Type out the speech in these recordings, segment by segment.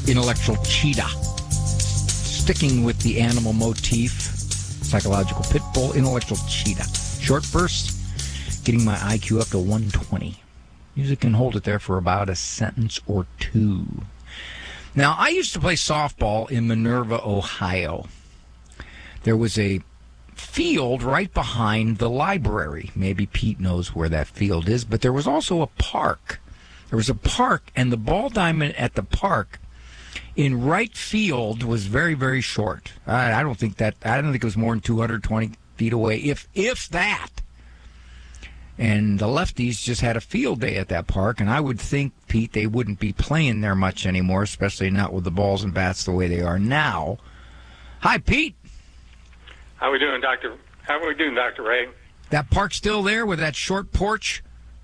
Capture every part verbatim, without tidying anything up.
Intellectual Cheetah. Sticking with the animal motif, Psychological Pit Bull, Intellectual Cheetah. Short bursts, getting my I Q up to one twenty. Music can hold it there for about a sentence or two. Now, I used to play softball in Minerva, Ohio. There was a field right behind the library. Maybe Pete knows where that field is, but there was also a park. There was a park, and the ball diamond at the park in right field was very, very short. I, I don't think that, I don't think it was more than two hundred twenty feet away, if if that. And the lefties just had a field day at that park, and I would think, Pete, they wouldn't be playing there much anymore, especially not with the balls and bats the way they are now. Hi, Pete. How are we doing, Doctor? How are we doing, Doctor Ray? That park still there with that short porch?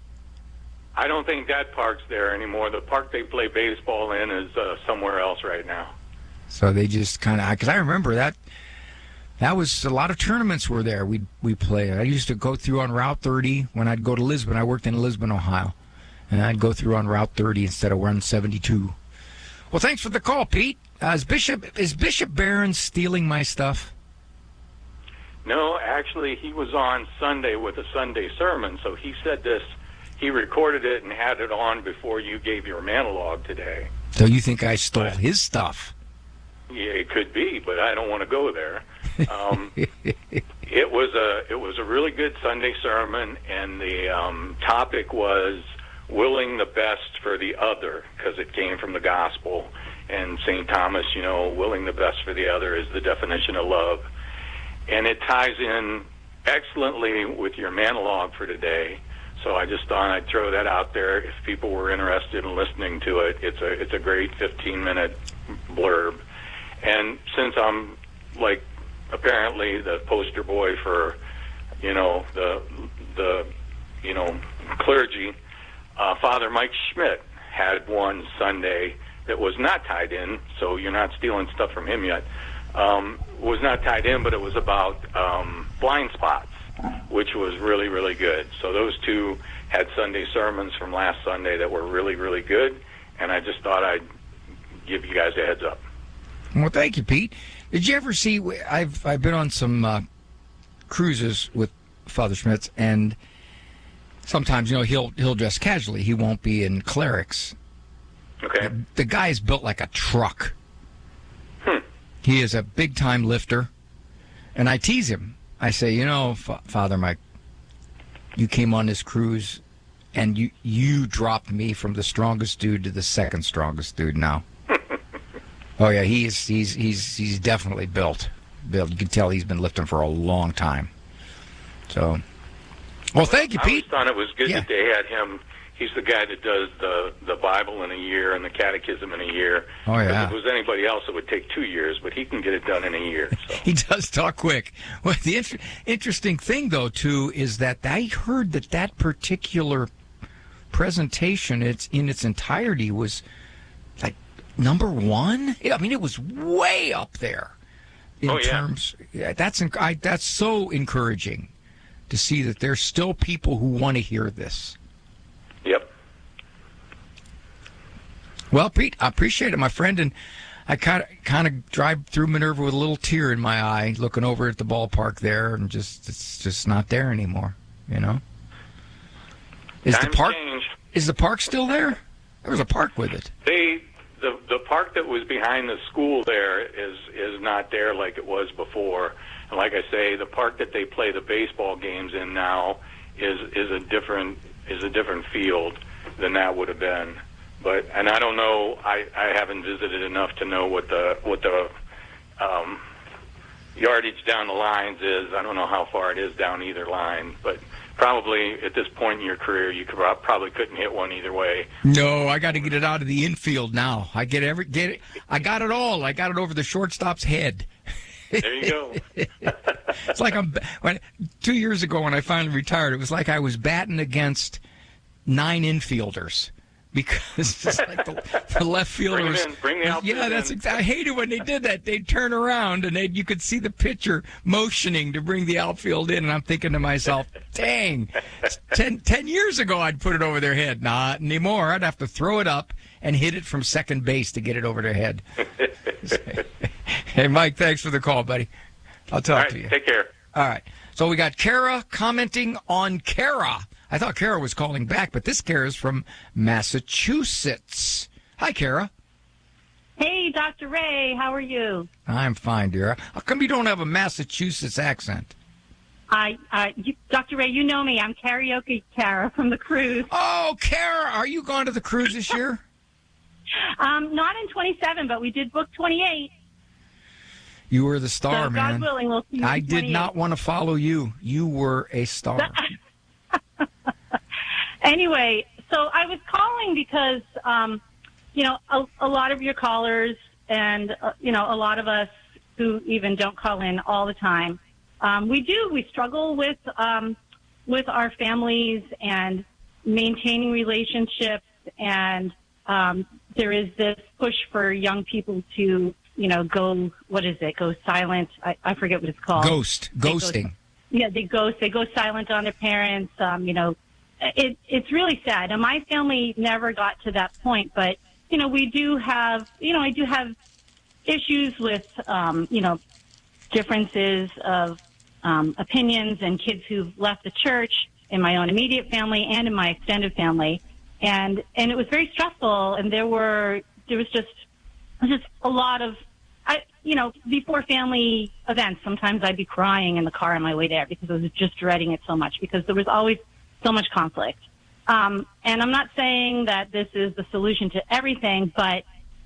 I don't think that park's there anymore. The park they play baseball in is uh, somewhere else right now. So they just kind of, because I remember that. That was a lot of tournaments were there. We we play. I used to go through on Route thirty when I'd go to Lisbon. I worked in Lisbon, Ohio, and I'd go through on Route thirty instead of Run seventy-two. Well, thanks for the call, Pete. Uh, is Bishop is Bishop Barron stealing my stuff? No, actually, he was on Sunday with a Sunday sermon. So he said this. He recorded it and had it on before you gave your monologue today. So you think I stole but, his stuff? Yeah, it could be, but I don't want to go there. Um, it was a it was a really good Sunday sermon, and the um, topic was willing the best for the other, because it came from the gospel. And Saint Thomas, you know, willing the best for the other is the definition of love, and it ties in excellently with your monologue for today. So I just thought I'd throw that out there. If people were interested in listening to it, it's a it's a great fifteen minute blurb. And since I'm like apparently the poster boy for, you know, the the you know clergy, uh, Father Mike Schmidt had one Sunday that was not tied in. So you're not stealing stuff from him yet. Um, was not tied in, but it was about um, blind spots, which was really, really good. So those two had Sunday sermons from last Sunday that were really, really good, and I just thought I'd give you guys a heads up. Well, thank you, Pete. Did you ever see, I've I've been on some uh, cruises with Father Schmitz, and sometimes, you know, he'll he'll dress casually. He won't be in clerics. Okay. The, the guy is built like a truck. Hmm. He is a big-time lifter, and I tease him. I say, you know, F- Father Mike, you came on this cruise, and you you dropped me from the strongest dude to the second strongest dude now. Oh yeah, he's he's he's he's definitely built. Built. You can tell he's been lifting for a long time. So, well, thank you, I Pete. I thought it was good yeah. that they had him. He's the guy that does the the Bible in a year and the Catechism in a year. Oh yeah. If it was anybody else, it would take two years, but he can get it done in a year. So. He does talk quick. Well, the inter- interesting thing, though, too, is that I heard that that particular presentation, it's in its entirety, was like number one. I mean, it was way up there in oh, yeah. terms. Yeah, that's I, that's so encouraging to see that there's still people who want to hear this. Yep. Well, Pete, I appreciate it, my friend, and I kind of kind of drive through Minerva with a little tear in my eye, looking over at the ballpark there, and just it's just not there anymore. You know. Is Times the park change. Is the park still there? There was a park with it. They the the park that was behind the school there is is not there like it was before. And like I say, the park that they play the baseball games in now is is a different is a different field than that would have been. But and I don't know. I, I haven't visited enough to know what the what the um, yardage down the lines is. I don't know how far it is down either line, but probably at this point in your career, you could probably couldn't hit one either way. No, I got to get it out of the infield now. I get every get it. I got it all. I got it over the shortstop's head. There you go. It's like I'm when, two years ago when I finally retired. It was like I was batting against nine infielders. because it's like the, the left fielders. Bring it in. Bring the outfield Yeah, that's in. exactly. I hated when they did that. They'd turn around and they you could see the pitcher motioning to bring the outfield in, and I'm thinking to myself, "Dang, ten, ten years ago I'd put it over their head. Not anymore. I'd have to throw it up and hit it from second base to get it over their head." Hey, Mike, thanks for the call, buddy. I'll talk All right, to you. take care. All right. So we got Kara commenting on Kara. I thought Kara was calling back, but this Kara is from Massachusetts. Hi, Kara. Hey, Doctor Ray, how are you? I'm fine, dear. How come you don't have a Massachusetts accent? I, I, you, Doctor Ray, you know me. I'm Karaoke Kara from the cruise. Oh, Kara, are you going to the cruise this year? Um, not in twenty-seven, but we did book twenty-eight. You were the star, so, man. God willing, we'll see you I in did not want to follow you. You were a star. Anyway, so I was calling because, um, you know, a, a lot of your callers and, uh, you know, a lot of us who even don't call in all the time, um, we do, we struggle with, um, with our families and maintaining relationships. And um, there is this push for young people to, you know, go, what is it, go silent. I, I forget what it's called. Ghost, ghosting. Go, yeah, they ghost. They go silent on their parents. Um, you know, it, it's really sad. And my family never got to that point. But, you know, we do have, you know, I do have issues with, um, you know, differences of um, opinions and kids who've left the church in my own immediate family and in my extended family. And, and it was very stressful. And there were, there was just, just a lot of, I, you know, before family events, sometimes I'd be crying in the car on my way there because I was just dreading it so much because there was always so much conflict. Um, and I'm not saying that this is the solution to everything, but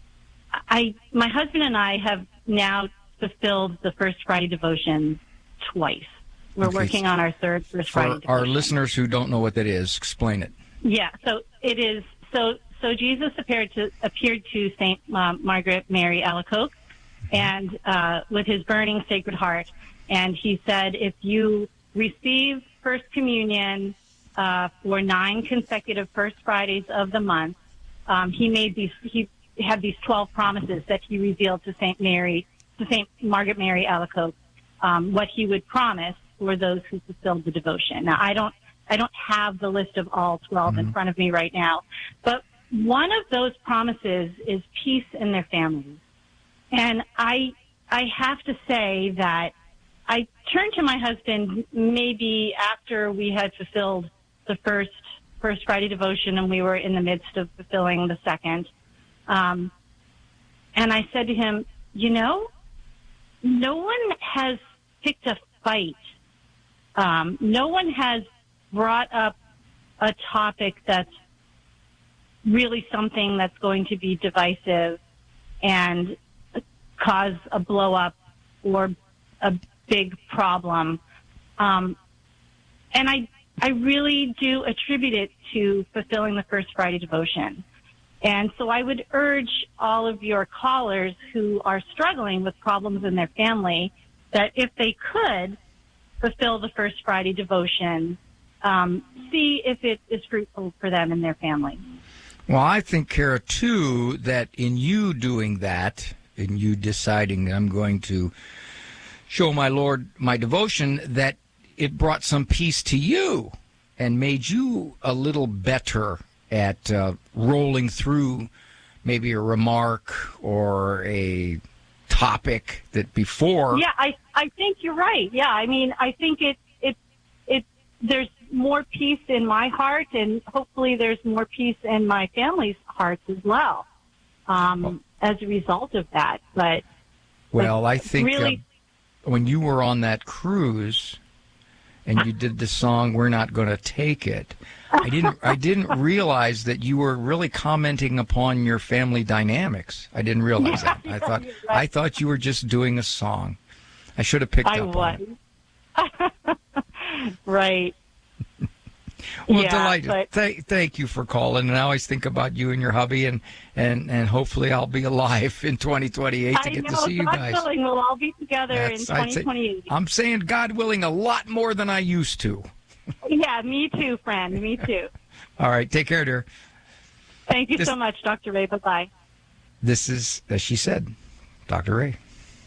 I, my husband and I have now fulfilled the First Friday devotion twice. We're Okay. working on our third First For Friday devotion. our listeners who don't know what that is, explain it. Yeah, so it is. So so Jesus appeared to appeared to Saint um, Margaret Mary Alacoque, and uh, with his burning Sacred Heart, and he said, if you receive First Communion uh, for nine consecutive First Fridays of the month, um, he made these. He had these twelve promises that he revealed to Saint Mary, to Saint Margaret Mary Alacoque, um, what he would promise for those who fulfilled the devotion. Now, I don't. I don't have the list of all twelve mm-hmm. in front of me right now, but one of those promises is peace in their families. And I, I have to say that I turned to my husband maybe after we had fulfilled the first, first Friday devotion and we were in the midst of fulfilling the second. Um, and I said to him, you know, no one has picked a fight. Um, no one has brought up a topic that's really something that's going to be divisive and cause a blow up or a big problem. Um, and I, I really do attribute it to fulfilling the First Friday devotion. And so I would urge all of your callers who are struggling with problems in their family that if they could fulfill the First Friday devotion, Um, see if it is fruitful for them and their family. Well, I think, Kara, too, that in you doing that, in you deciding that I'm going to show my Lord my devotion, that it brought some peace to you and made you a little better at uh, rolling through maybe a remark or a topic that before. Yeah, I, I think you're right. Yeah, I mean, I think it, it, it, there's more peace in my heart, and hopefully there's more peace in my family's hearts as well, um, well as a result of that. But well, but I think really, uh, when you were on that cruise and you did the song "We're Not Gonna Take It," I didn't I didn't realize that you were really commenting upon your family dynamics. I didn't realize yeah, that. I thought right. I thought you were just doing a song. I should have picked I up was. on it. Right. Well, yeah, delighted. But, Th- thank you for calling. And I always think about you and your hubby, and, and, and hopefully I'll be alive in twenty twenty-eight to I get know, to see you God guys. willing, we'll all be together That's, in twenty twenty-eight. Say, I'm saying, God willing, a lot more than I used to. Yeah, me too, friend. Me too. All right. Take care, dear. Thank you This- so much, Doctor Ray. Bye-bye. This is, as she said, Doctor Ray.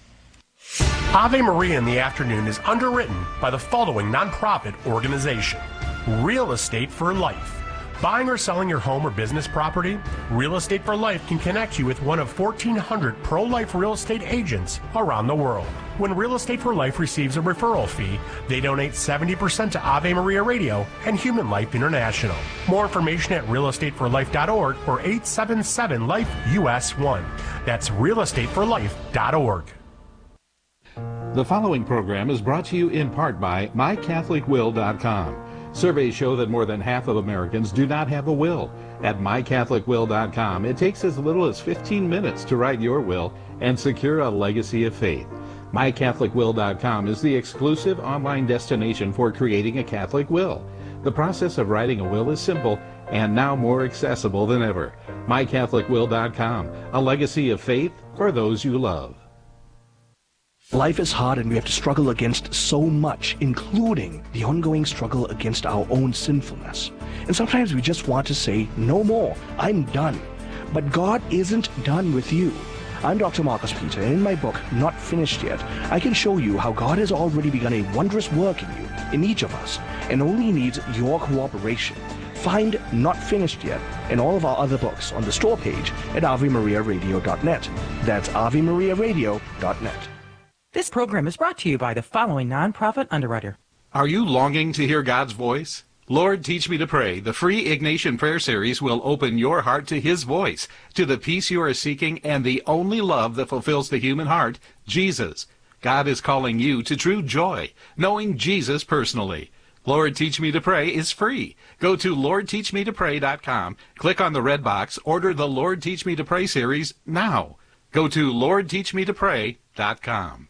Ave Maria in the Afternoon is underwritten by the following nonprofit organization: Real Estate for Life. Buying or selling your home or business property? Real Estate for Life can connect you with one of fourteen hundred pro-life real estate agents around the world. When Real Estate for Life receives a referral fee, they donate seventy percent to Ave Maria Radio and Human Life International. More information at real estate for life dot org or eight seven seven life U S one. That's real estate for life dot org. The following program is brought to you in part by my catholic will dot com. Surveys show that more than half of Americans do not have a will. At my catholic will dot com, it takes as little as fifteen minutes to write your will and secure a legacy of faith. my catholic will dot com is the exclusive online destination for creating a Catholic will. The process of writing a will is simple and now more accessible than ever. my catholic will dot com, a legacy of faith for those you love. Life is hard and we have to struggle against so much, including the ongoing struggle against our own sinfulness. And sometimes we just want to say, no more, I'm done. But God isn't done with you. I'm Doctor Marcus Peter, and in my book, Not Finished Yet, I can show you how God has already begun a wondrous work in you, in each of us, and only needs your cooperation. Find Not Finished Yet and all of our other books on the store page at ave maria radio dot net. That's ave maria radio dot net. This program is brought to you by the following nonprofit underwriter. Are you longing to hear God's voice? Lord, Teach Me to Pray, the free Ignatian Prayer Series will open your heart to His voice, to the peace you are seeking, and the only love that fulfills the human heart, Jesus. God is calling you to true joy, knowing Jesus personally. Lord, Teach Me to Pray is free. Go to lord teach me to pray dot com, click on the red box, order the Lord Teach Me to Pray series now. Go to lord teach me to pray dot com.